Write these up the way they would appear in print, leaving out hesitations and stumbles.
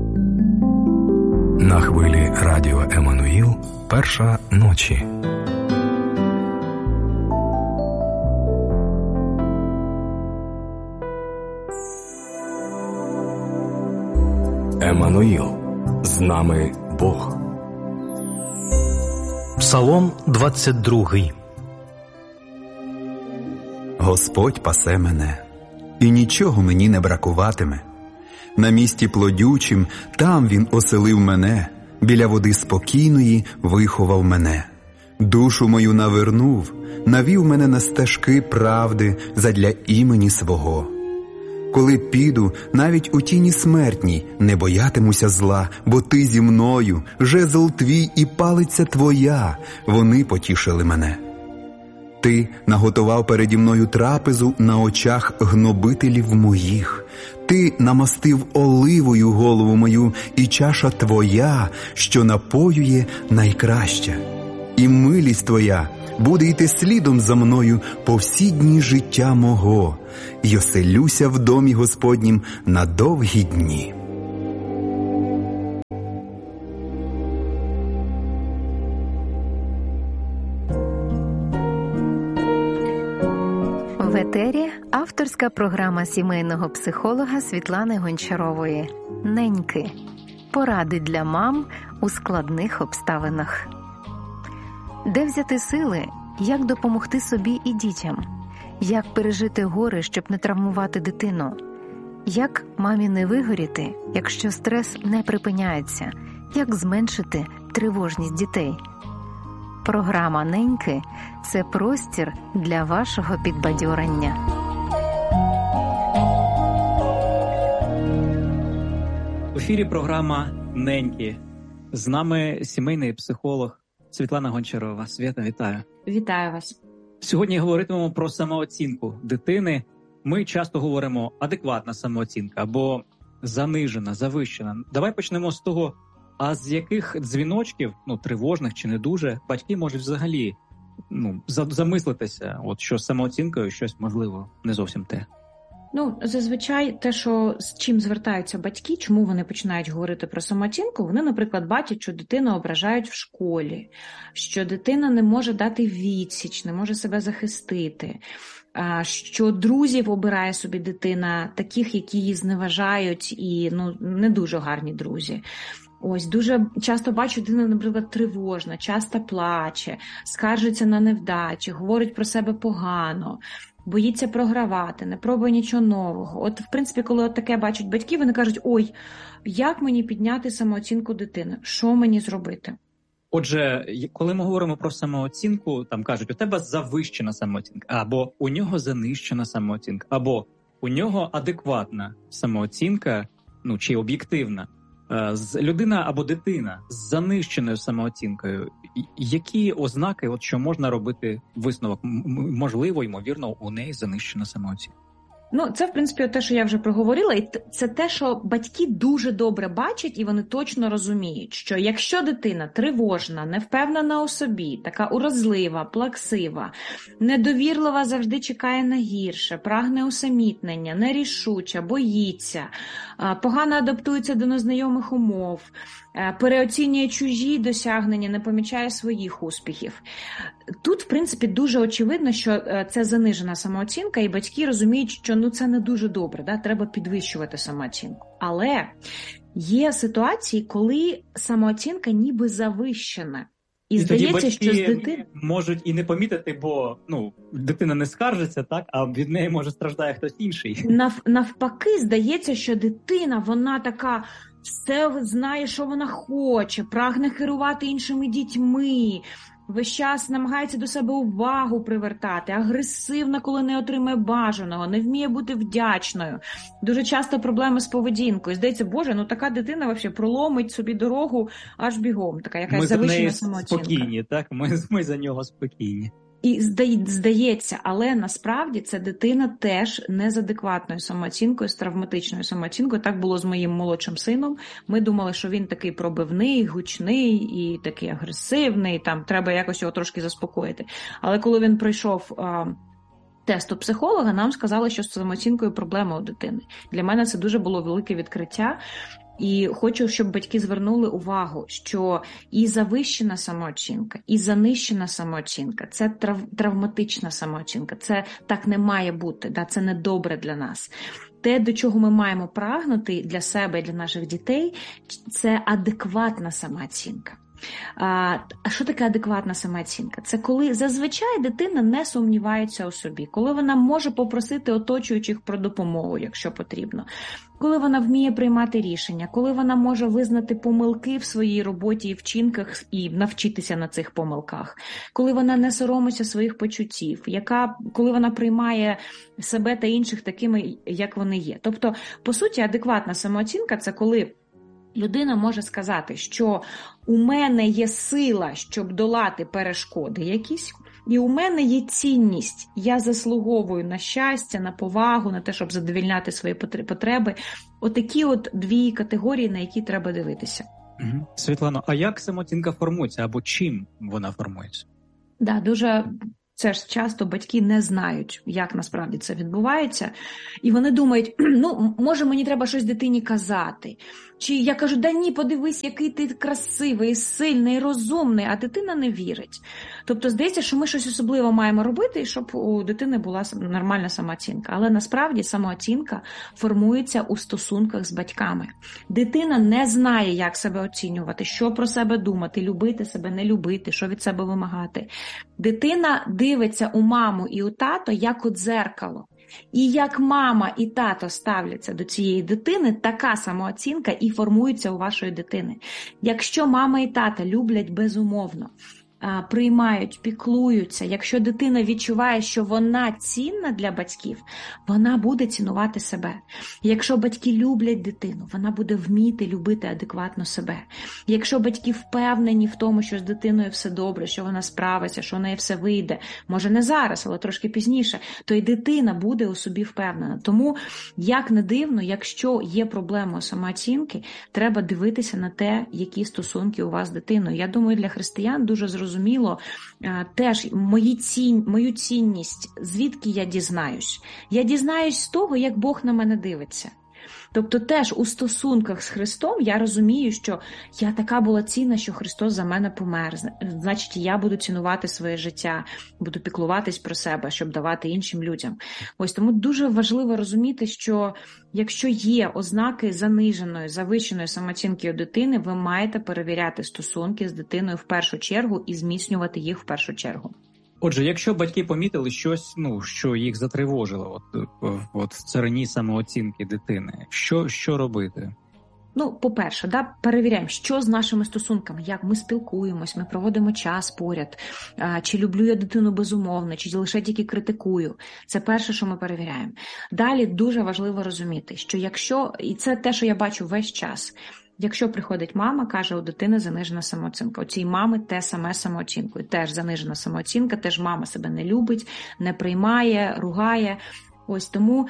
На хвилі радіо Еммануїл «Перша ночі». Еммануїл. З нами Бог. Псалом 22. Господь пасе мене, і нічого мені не бракуватиме. На місці плодючим там він оселив мене, біля води спокійної виховав мене. Душу мою навернув, навів мене на стежки правди задля імені свого. Коли піду, навіть у тіні смертній, не боятимуся зла, бо ти зі мною, жезл твій і палиця твоя, вони потішили мене. Ти наготував переді мною трапезу на очах гнобителів моїх. Ти намастив оливою голову мою, і чаша твоя, що напоює, найкраща. І милість твоя буде йти слідом за мною по всі дні життя мого, й оселюся в домі Господнім на довгі дні. В етері авторська програма сімейного психолога Світлани Гончарової «Неньки. Поради для мам у складних обставинах». Де взяти сили, як допомогти собі і дітям? Як пережити горе, щоб не травмувати дитину? Як мамі не вигоріти, якщо стрес не припиняється? Як зменшити тривожність дітей? Програма «Неньки» – це простір для вашого підбадьорення. В ефірі програма «Неньки». З нами сімейний психолог Світлана Гончарова. Свята, вітаю. Вітаю вас. Сьогодні говоритимемо про самооцінку дитини. Ми часто говоримо адекватна самооцінка або занижена, завищена. Давай почнемо з того, а з яких дзвіночків, тривожних чи не дуже, батьки можуть взагалі замислитися, що з самооцінкою щось, можливо, не зовсім те. Зазвичай те, з чим звертаються батьки, чому вони починають говорити про самооцінку, вони, наприклад, бачать, що дитину ображають в школі, що дитина не може дати відсіч, не може себе захистити, що друзів обирає собі дитина, таких, які її зневажають і не дуже гарні друзі. Дуже часто бачу, дитина, наприклад, тривожна, часто плаче, скаржиться на невдачі, говорить про себе погано, боїться програвати, не пробує нічого нового. В принципі, коли таке бачать батьки, вони кажуть, як мені підняти самооцінку дитини? Що мені зробити? Отже, коли ми говоримо про самооцінку, там кажуть, у тебе завищена самооцінка, або у нього занищена самооцінка, або у нього адекватна самооцінка, чи об'єктивна. Людина або дитина з занищеною самооцінкою, які ознаки, що можна робити висновок? Можливо, ймовірно, у неї занищена самооцінка. Це, в принципі, те, що я вже проговорила, і це те, що батьки дуже добре бачать, і вони точно розуміють, що якщо дитина тривожна, невпевнена у собі, така уразлива, плаксива, недовірлива, завжди чекає на гірше, прагне усамітнення, нерішуча, боїться, погано адаптується до незнайомих умов, переоцінює чужі досягнення, не помічає своїх успіхів. Тут, в принципі, дуже очевидно, що це занижена самооцінка, і батьки розуміють, що це не дуже добре, треба підвищувати самооцінку. Але є ситуації, коли самооцінка ніби завищена. І здається, що з дитини можуть і не помітити, бо дитина не скаржиться, а від неї може страждає хтось інший. Навпаки, здається, що дитина, вона така все знає, що вона хоче, прагне керувати іншими дітьми, весь час намагається до себе увагу привертати, агресивна, коли не отримає бажаного, не вміє бути вдячною. Дуже часто проблеми з поведінкою. Здається, Боже, така дитина вообще проломить собі дорогу аж бігом. Така якась завищена самооцінка. Ми за неї спокійні, так? Ми за нього спокійні. І здається, але насправді це дитина теж не з адекватною самооцінкою, з травматичною самооцінкою. Так було з моїм молодшим сином. Ми думали, що він такий пробивний, гучний і такий агресивний, треба якось його трошки заспокоїти. Але коли він пройшов тесту психолога, нам сказали, що з самооцінкою проблема у дитини. Для мене це дуже було велике відкриття. І хочу, щоб батьки звернули увагу, що і завищена самооцінка, і занищена самооцінка – це травматична самооцінка, це так не має бути, да? Це не добре для нас. Те, до чого ми маємо прагнути для себе і для наших дітей, це адекватна самооцінка. А що таке адекватна самооцінка? Це коли зазвичай дитина не сумнівається у собі, коли вона може попросити оточуючих про допомогу, якщо потрібно, коли вона вміє приймати рішення, коли вона може визнати помилки в своїй роботі і вчинках і навчитися на цих помилках, коли вона не соромиться своїх почуттів, коли вона приймає себе та інших такими, як вони є. Тобто, по суті, адекватна самооцінка – це коли людина може сказати, що у мене є сила, щоб долати перешкоди якісь, і у мене є цінність. Я заслуговую на щастя, на повагу, на те, щоб задовольняти свої потреби. Отакі от дві категорії, на які треба дивитися. Світлано, а як самооцінка формується або чим вона формується? Да, дуже... Це ж часто батьки не знають, як насправді це відбувається. І вони думають, може мені треба щось дитині казати. Чи я кажу, да ні, подивись, який ти красивий, сильний, розумний, а дитина не вірить. Тобто здається, що ми щось особливо маємо робити, щоб у дитини була нормальна самооцінка. Але насправді самооцінка формується у стосунках з батьками. Дитина не знає, як себе оцінювати, що про себе думати, любити себе, не любити, що від себе вимагати. Дитина дивиться у маму і у тато як у дзеркало. І як мама і тато ставляться до цієї дитини, така самооцінка і формується у вашої дитини. Якщо мама і тато люблять безумовно, приймають, піклуються, якщо дитина відчуває, що вона цінна для батьків, вона буде цінувати себе. Якщо батьки люблять дитину, вона буде вміти любити адекватно себе. Якщо батьки впевнені в тому, що з дитиною все добре, що вона справиться, що у неї все вийде, може не зараз, але трошки пізніше, то й дитина буде у собі впевнена. Тому, як не дивно, якщо є проблема у самооцінки, треба дивитися на те, які стосунки у вас з дитиною. Я думаю, для християн дуже зрозуміло теж мою цінність, звідки я дізнаюсь. Я дізнаюсь з того, як Бог на мене дивиться. Тобто теж у стосунках з Христом я розумію, що я така була цінна, що Христос за мене помер. Значить, я буду цінувати своє життя, буду піклуватись про себе, щоб давати іншим людям. Ось тому дуже важливо розуміти, що якщо є ознаки заниженої, завищеної самооцінки у дитини, ви маєте перевіряти стосунки з дитиною в першу чергу і зміцнювати їх в першу чергу. Отже, якщо батьки помітили щось, що їх затривожило от в царині самооцінки дитини, що робити? По-перше, перевіряємо, що з нашими стосунками, як ми спілкуємось, ми проводимо час поряд, чи люблю я дитину безумовно, чи лише тільки критикую. Це перше, що ми перевіряємо. Далі дуже важливо розуміти, що якщо, і це те, що я бачу весь час, якщо приходить мама, каже, у дитини занижена самооцінка. У цій мами те саме самооцінкою. Теж занижена самооцінка, теж мама себе не любить, не приймає, ругає. Ось тому,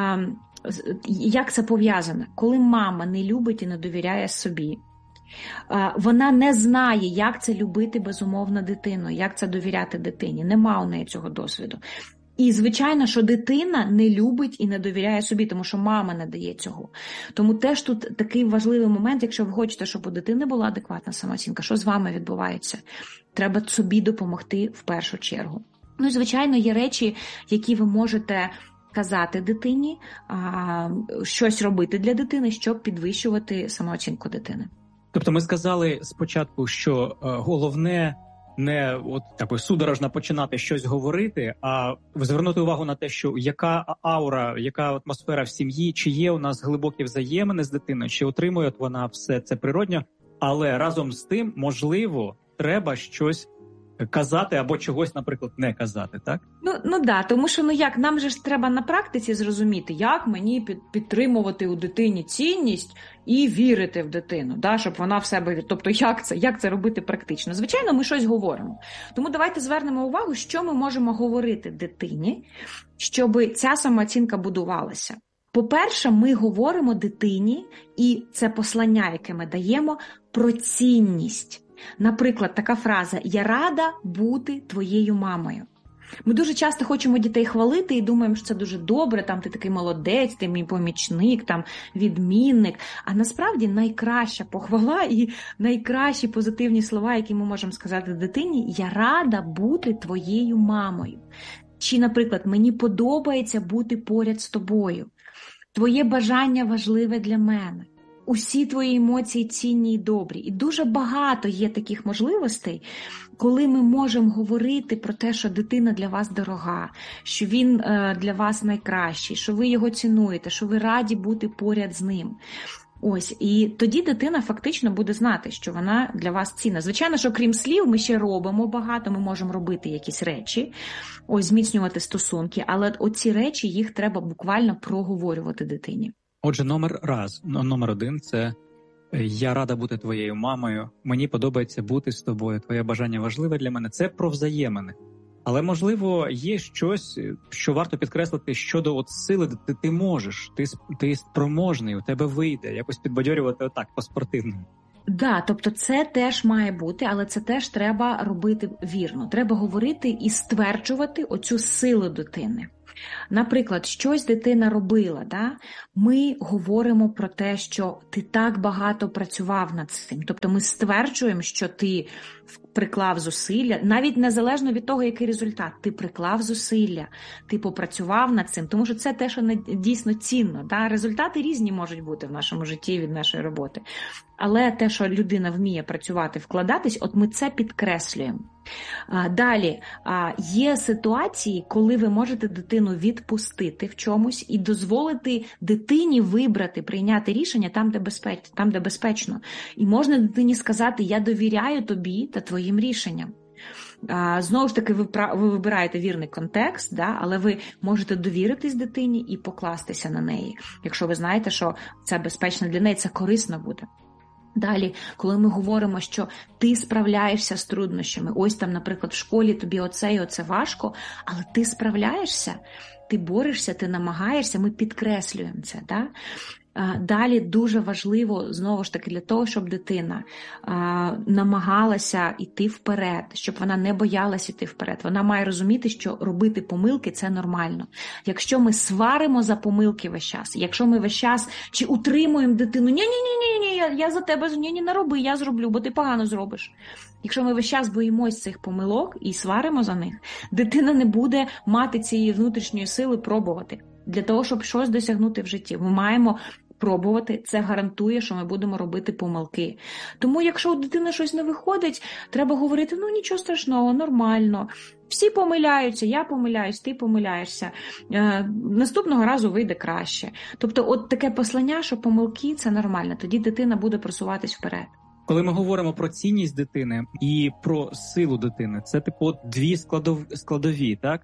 як це пов'язано? Коли мама не любить і не довіряє собі, вона не знає, як це любити безумовно дитину, як це довіряти дитині. Нема у неї цього досвіду. І, звичайно, що дитина не любить і не довіряє собі, тому що мама не дає цього. Тому теж тут такий важливий момент, якщо ви хочете, щоб у дитини була адекватна самооцінка, що з вами відбувається? Треба собі допомогти в першу чергу. І, звичайно, є речі, які ви можете казати дитині, щось робити для дитини, щоб підвищувати самооцінку дитини. Тобто ми сказали спочатку, що головне не судорожно починати щось говорити, а звернути увагу на те, що яка аура, яка атмосфера в сім'ї, чи є у нас глибокі взаємини з дитиною, чи отримує вона все це природньо, але разом з тим, можливо, треба щось казати або чогось, наприклад, не казати, так? Тому що, нам же ж треба на практиці зрозуміти, як мені підтримувати у дитині цінність і вірити в дитину, щоб вона в себе, тобто як це робити практично? Звичайно, ми щось говоримо. Тому давайте звернемо увагу, що ми можемо говорити дитині, щоб ця самооцінка будувалася. По-перше, ми говоримо дитині, і це послання, яке ми даємо, про цінність. Наприклад, така фраза «Я рада бути твоєю мамою». Ми дуже часто хочемо дітей хвалити і думаємо, що це дуже добре, там ти такий молодець, ти мій помічник, там відмінник. А насправді найкраща похвала і найкращі позитивні слова, які ми можемо сказати дитині: я рада бути твоєю мамою. Чи, наприклад, мені подобається бути поряд з тобою. Твоє бажання важливе для мене. Усі твої емоції цінні і добрі. І дуже багато є таких можливостей, коли ми можемо говорити про те, що дитина для вас дорога, що він для вас найкращий, що ви його цінуєте, що ви раді бути поряд з ним. Ось, і тоді дитина фактично буде знати, що вона для вас цінна. Звичайно, що крім слів ми ще робимо багато, ми можемо робити якісь речі, ось зміцнювати стосунки, але оці речі, їх треба буквально проговорювати дитині. Отже, номер один – це я рада бути твоєю мамою, мені подобається бути з тобою, твоє бажання важливе для мене. Це про взаємини. Але, можливо, є щось, що варто підкреслити щодо сили, де ти можеш, ти спроможний, у тебе вийде, якось підбадьорювати отак, по-спортивному. Да, тобто це теж має бути, але це теж треба робити вірно. Треба говорити і стверджувати оцю силу дитини. Наприклад, щось дитина робила, да? Ми говоримо про те, що ти так багато працював над цим. Тобто ми стверджуємо, що ти приклав зусилля, навіть незалежно від того, який результат. Ти приклав зусилля, ти попрацював над цим, тому що це те, що дійсно цінно. Да? Результати різні можуть бути в нашому житті від нашої роботи. Але те, що людина вміє працювати, вкладатись, от ми це підкреслюємо. Далі, є ситуації, коли ви можете дитину відпустити в чомусь і дозволити дитині вибрати, прийняти рішення там, де безпечно. І можна дитині сказати: я довіряю тобі та твоїм рішенням. Знову ж таки, ви вибираєте вірний контекст, да, але ви можете довіритись дитині і покластися на неї, якщо ви знаєте, що це безпечно для неї, це корисно буде. Далі, коли ми говоримо, що ти справляєшся з труднощами, ось там, наприклад, в школі тобі оце і оце важко, але ти справляєшся, ти борешся, ти намагаєшся, ми підкреслюємо це. Да? Далі дуже важливо, знову ж таки, для того, щоб дитина намагалася йти вперед, щоб вона не боялася йти вперед. Вона має розуміти, що робити помилки – це нормально. Якщо ми сваримо за помилки весь час, якщо ми весь час чи утримуємо дитину: ні, я за тебе, ні, не роби, я зроблю, бо ти погано зробиш. Якщо ми весь час боїмось цих помилок і сваримо за них, дитина не буде мати цієї внутрішньої сили пробувати. Для того, щоб щось досягнути в житті, ми маємо пробувати, це гарантує, що ми будемо робити помилки. Тому, якщо у дитини щось не виходить, треба говорити: нічого страшного, нормально. Всі помиляються, я помиляюсь, ти помиляєшся. Наступного разу вийде краще. Тобто, от таке послання, що помилки – це нормально. Тоді дитина буде просуватись вперед. Коли ми говоримо про цінність дитини і про силу дитини, це дві складові, так?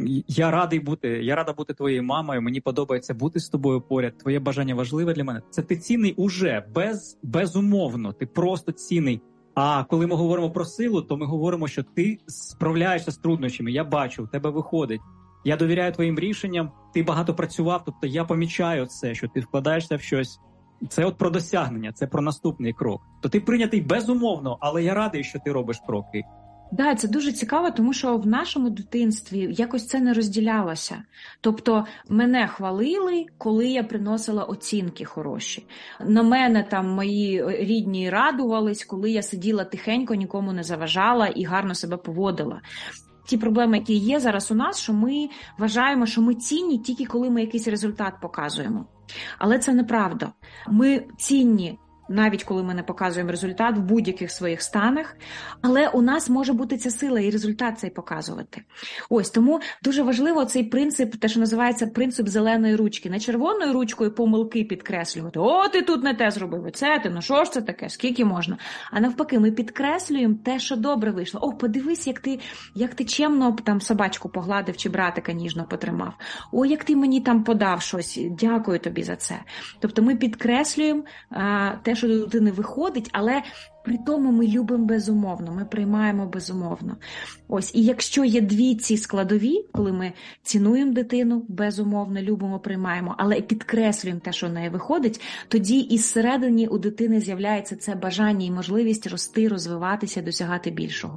Я рада бути твоєю мамою, мені подобається бути з тобою поряд, твоє бажання важливе для мене. Це ти цінний уже, безумовно, ти просто цінний. А коли ми говоримо про силу, то ми говоримо, що ти справляєшся з труднощами, я бачу, в тебе виходить. Я довіряю твоїм рішенням, ти багато працював, тобто я помічаю це, що ти вкладаєшся в щось. Це про досягнення, це про наступний крок. То ти прийнятий безумовно, але я радий, що ти робиш кроки. Да, це дуже цікаво, тому що в нашому дитинстві якось це не розділялося. Тобто мене хвалили, коли я приносила оцінки хороші. На мене там мої рідні радувались, коли я сиділа тихенько, нікому не заважала і гарно себе поводила. Ті проблеми, які є зараз у нас, що ми вважаємо, що ми цінні тільки коли ми якийсь результат показуємо. Але це неправда. Ми цінні навіть коли ми не показуємо результат в будь-яких своїх станах, але у нас може бути ця сила і результат цей показувати. Ось, тому дуже важливо цей принцип, те, що називається принцип зеленої ручки. Не червоною ручкою помилки підкреслювати: о, ти тут не те зробив, оце ти, що ж це таке, скільки можна? А навпаки, ми підкреслюємо те, що добре вийшло. О, подивись, як ти чемно там собачку погладив чи братика ніжно потримав. О, як ти мені там подав щось, дякую тобі за це. Тобто ми підкреслюємо те, що до дитини виходить, але при тому ми любимо безумовно, ми приймаємо безумовно. Ось, і якщо є дві ці складові, коли ми цінуємо дитину, безумовно, любимо, приймаємо, але і підкреслюємо те, що в неї виходить, тоді і зсередині у дитини з'являється це бажання і можливість рости, розвиватися, досягати більшого.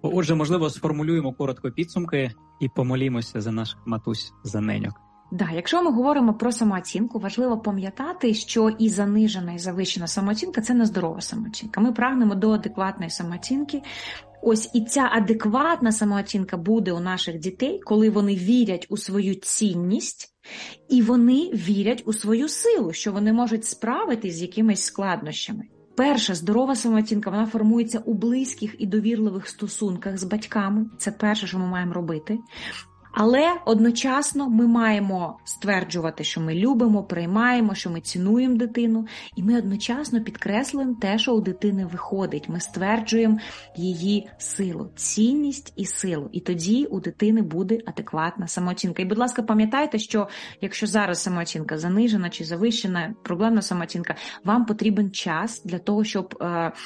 Отже, можливо, сформулюємо коротко підсумки і помолімося за наших матусь, за неньок. Да, якщо ми говоримо про самооцінку, важливо пам'ятати, що і занижена, і завищена самооцінка – це нездорова самооцінка. Ми прагнемо до адекватної самооцінки. Ось і ця адекватна самооцінка буде у наших дітей, коли вони вірять у свою цінність і вони вірять у свою силу, що вони можуть справитись з якимись складнощами. Перша здорова самооцінка, вона формується у близьких і довірливих стосунках з батьками. Це перше, що ми маємо робити. Але одночасно ми маємо стверджувати, що ми любимо, приймаємо, що ми цінуємо дитину, і ми одночасно підкреслюємо те, що у дитини виходить. Ми стверджуємо її силу, цінність і силу. І тоді у дитини буде адекватна самооцінка. І, будь ласка, пам'ятайте, що якщо зараз самооцінка занижена чи завищена, проблемна самооцінка, вам потрібен час для того, щоб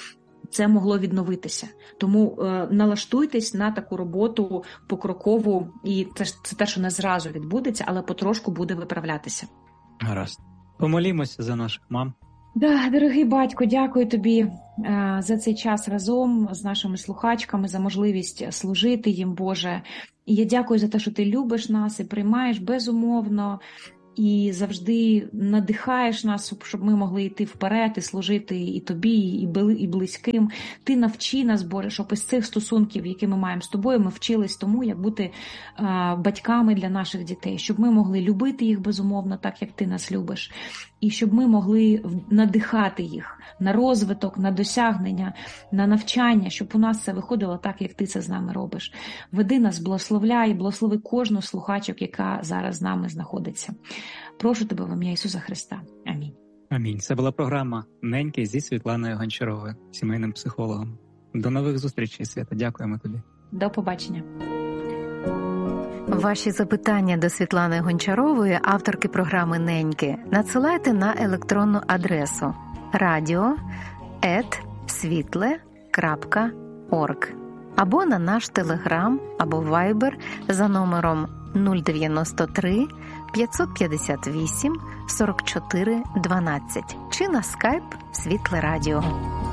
це могло відновитися. Тому налаштуйтесь на таку роботу покрокову, і це те, що не зразу відбудеться, але потрошку буде виправлятися. Гаразд. Помолімося за наших мам. Да, дорогий батько, дякую тобі за цей час разом з нашими слухачками, за можливість служити їм, Боже. І я дякую за те, що ти любиш нас і приймаєш безумовно, і завжди надихаєш нас, щоб ми могли йти вперед і служити і тобі, і близьким. Ти навчи нас, Боже, щоб із цих стосунків, які ми маємо з тобою, ми вчились тому, як бути батьками для наших дітей, щоб ми могли любити їх безумовно, так як ти нас любиш, і щоб ми могли надихати їх на розвиток, на досягнення, на навчання, щоб у нас це виходило так, як ти це з нами робиш. Веди нас, благословляй, благослови кожну слухачок, яка зараз з нами знаходиться. Прошу тебе в ім'я Ісуса Христа. Амінь. Амінь. Це була програма «Неньки» зі Світланою Гончаровою, сімейним психологом. До нових зустрічей, Свята. Дякуємо тобі. До побачення. Ваші запитання до Світлани Гончарової, авторки програми «Неньки», надсилайте на електронну адресу radio@svitle.org або на наш Телеграм або Вайбер за номером 093 558 44 12 чи на скайп Світле Радіо.